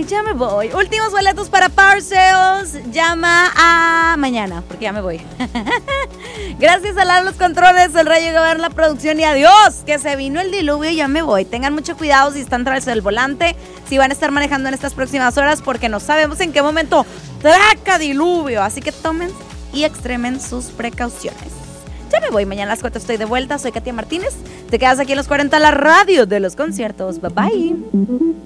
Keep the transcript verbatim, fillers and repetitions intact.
Ay, ya me voy. Últimos boletos para Parcels. Llama a mañana, porque ya me voy. Gracias a los controles, el Rayo Gabar, la producción y adiós, que se vino el diluvio y ya me voy. Tengan mucho cuidado si están tras el volante, si van a estar manejando en estas próximas horas, porque no sabemos en qué momento traca diluvio. Así que tomen y extremen sus precauciones. Ya me voy, mañana a las cuatro estoy de vuelta. Soy Katia Martínez. Te quedas aquí en los cuarenta, la radio de los conciertos. Bye bye.